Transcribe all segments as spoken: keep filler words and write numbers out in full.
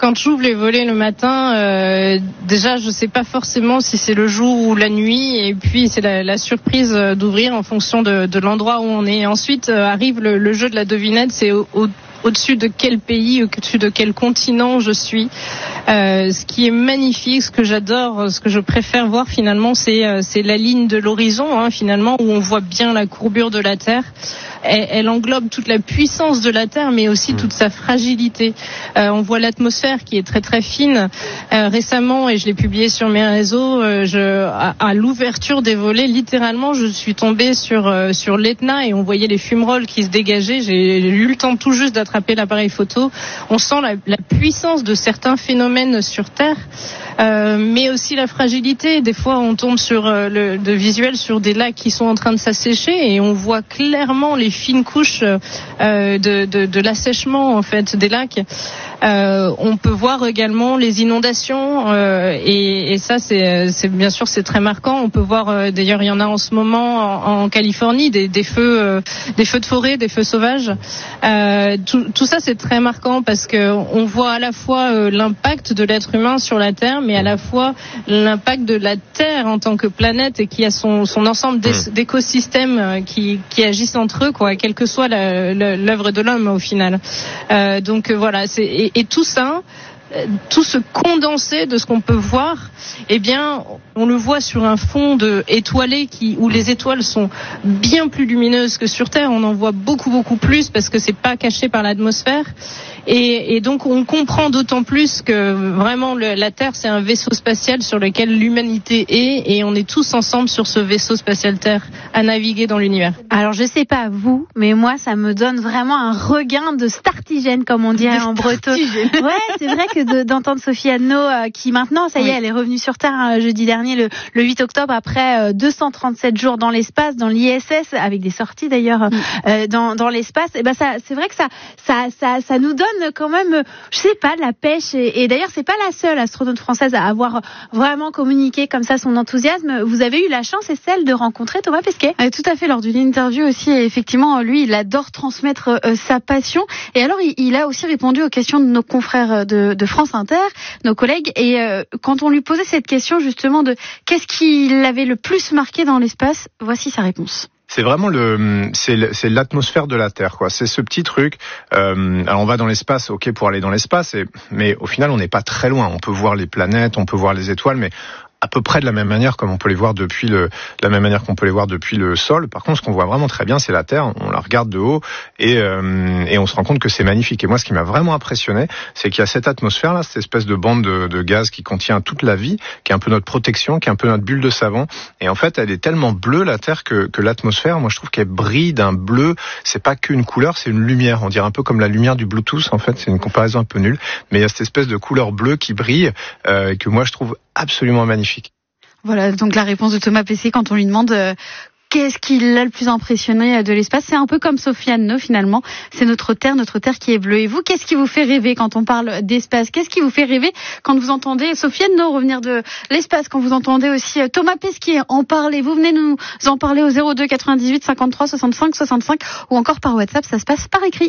quand j'ouvre les volets le matin, euh, déjà je sais pas forcément si c'est le jour ou la nuit, et puis c'est la, la surprise d'ouvrir en fonction de, de l'endroit où on est. Ensuite euh, arrive le, le jeu de la devinette, c'est au, au au-dessus de quel pays, au-dessus de quel continent je suis. Euh, ce qui est magnifique, ce que j'adore, ce que je préfère voir finalement, c'est, euh, c'est la ligne de l'horizon, hein, finalement, où on voit bien la courbure de la Terre. Elle, elle englobe toute la puissance de la Terre, mais aussi toute sa fragilité. Euh, on voit l'atmosphère qui est très très fine. Euh, récemment, et je l'ai publié sur mes réseaux, euh, je, à, à l'ouverture des volets, littéralement, je suis tombée sur euh, sur l'Etna et on voyait les fumerolles qui se dégageaient. J'ai, j'ai eu le temps tout juste d'attraper l'appareil photo. On sent la, la puissance de certains phénomènes sur Terre, euh, mais aussi la fragilité. Des fois, on tombe sur euh, le de visuels sur des lacs qui sont en train de s'assécher et on voit clairement les fines couches euh, de, de, de l'assèchement en fait des lacs. Euh, on peut voir également les inondations euh, et, et ça c'est, c'est bien sûr c'est très marquant. On peut voir euh, d'ailleurs il y en a en ce moment en, en Californie des, des feux euh, des feux de forêt, des feux sauvages. Euh, tout, tout ça c'est très marquant parce que on voit à la fois euh, l'impact de l'être humain sur la Terre, mais à la fois l'impact de la Terre en tant que planète et qui a son, son ensemble d'écosystèmes euh, qui, qui agissent entre eux, quoi, quelle que soit la, la, l'œuvre de l'homme au final. Euh, donc voilà, c'est et, et tout ça, tout ce condensé de ce qu'on peut voir, eh bien, on le voit sur un fond de étoilé qui, où les étoiles sont bien plus lumineuses que sur Terre. On en voit beaucoup, beaucoup plus parce que c'est pas caché par l'atmosphère. Et, et donc, on comprend d'autant plus que vraiment le, la Terre, c'est un vaisseau spatial sur lequel l'humanité est, et on est tous ensemble sur ce vaisseau spatial Terre à naviguer dans l'univers. Alors, je sais pas vous, mais moi, ça me donne vraiment un regain de startigène, comme on dirait en breton. Ouais, c'est vrai que de, d'entendre Sophie Anneau, euh, qui maintenant, ça y est, oui. elle est revenue sur Terre hein, jeudi dernier, le, le huit octobre, après euh, deux cent trente-sept jours dans l'espace, dans l'I S S, avec des sorties d'ailleurs mm. euh, dans, dans l'espace. Et ben ça, c'est vrai que ça, ça, ça, ça nous donne quand même, je sais pas, de la pêche. Et, et d'ailleurs, c'est pas la seule astronaute française à avoir vraiment communiqué comme ça son enthousiasme. Vous avez eu la chance et celle de rencontrer Thomas Pesquet. Euh, tout à fait, lors d'une interview aussi. Et effectivement, lui, il adore transmettre euh, sa passion. Et alors, il, il a aussi répondu aux questions de nos confrères de, de France Inter, nos collègues. Et euh, quand on lui posait cette question justement de qu'est-ce qui l'avait le plus marqué dans l'espace, voici sa réponse. C'est vraiment le, c'est, le, c'est l'atmosphère de la Terre, quoi. C'est ce petit truc. Euh, alors on va dans l'espace, ok, pour aller dans l'espace, et, mais au final on n'est pas très loin. On peut voir les planètes, on peut voir les étoiles, mais à peu près de la même manière comme on peut les voir depuis le, de la même manière qu'on peut les voir depuis le sol. Par contre, ce qu'on voit vraiment très bien, c'est la Terre. On la regarde de haut et, euh, et on se rend compte que c'est magnifique. Et moi, ce qui m'a vraiment impressionné, c'est qu'il y a cette atmosphère-là, cette espèce de bande de, de gaz qui contient toute la vie, qui est un peu notre protection, qui est un peu notre bulle de savon. Et en fait, elle est tellement bleue, la Terre, que, que l'atmosphère, moi, je trouve qu'elle brille d'un bleu. C'est pas qu'une couleur, c'est une lumière. On dirait un peu comme la lumière du Bluetooth, en fait. C'est une comparaison un peu nulle. Mais il y a cette espèce de couleur bleue qui brille, euh, que moi, je trouve absolument magnifique. Voilà, donc la réponse de Thomas Pesquet quand on lui demande euh, qu'est-ce qui l'a le plus impressionné de l'espace. C'est un peu comme Sophie Anneau finalement, c'est notre Terre, notre Terre qui est bleue. Et vous, qu'est-ce qui vous fait rêver quand on parle d'espace? Qu'est-ce qui vous fait rêver quand vous entendez Sophie Anneau revenir de l'espace, quand vous entendez aussi Thomas Pesquet en parler? Vous venez nous en parler au zéro deux quatre-vingt-dix-huit cinquante-trois soixante-cinq soixante-cinq ou encore par WhatsApp, ça se passe par écrit.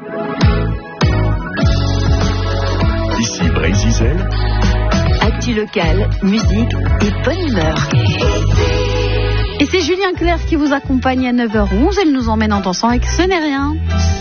Ici Brésil. Actu local, musique et bonne humeur. Et c'est Julien Clerc qui vous accompagne à neuf heures onze. Elle nous emmène en dansant avec Ce n'est rien.